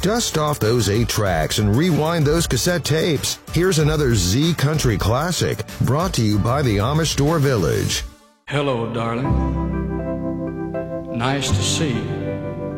Dust off those 8 tracks and rewind those cassette tapes. Here's another Z Country classic, brought to you by the Amish Store Village. Hello, darling. Nice to see you.